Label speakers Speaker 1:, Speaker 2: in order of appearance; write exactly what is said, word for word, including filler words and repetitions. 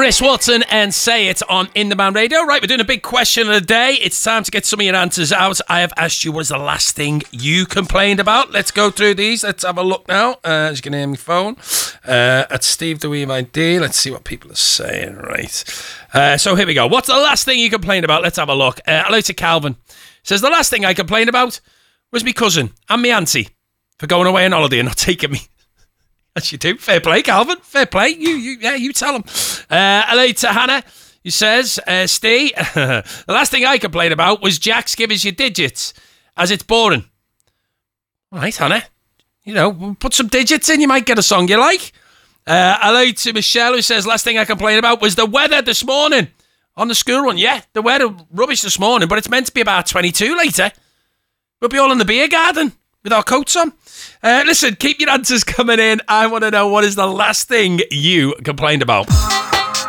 Speaker 1: Chris Watson and Say It on In The Man Radio. Right, we're doing a big question of the day. It's time to get some of your answers out. I have asked you, what is the last thing you complained about? Let's go through these. Let's have a look now. Uh, as you can hear my phone. Uh, at Steve the Weave I D. Let's see what people are saying. Right. Uh, so here we go. What's the last thing you complained about? Let's have a look. Uh, hello to Calvin. Says, the last thing I complained about was my cousin and my auntie for going away on holiday and not taking me. As you do. Fair play, Calvin. Fair play. You, you, yeah, you tell them. Uh, hello to Hannah. He says, uh, Steve, the last thing I complained about was Jack's give us your digits, as it's boring. All right, Hannah. You know, put some digits in, you might get a song you like. Uh, hello to Michelle, who says, last thing I complained about was the weather this morning on the school run. Yeah, the weather rubbish this morning, but it's meant to be about twenty-two later. We'll be all in the beer garden with our coats on. Uh, listen, keep your answers coming in. I want to know, what is the last thing you complained about?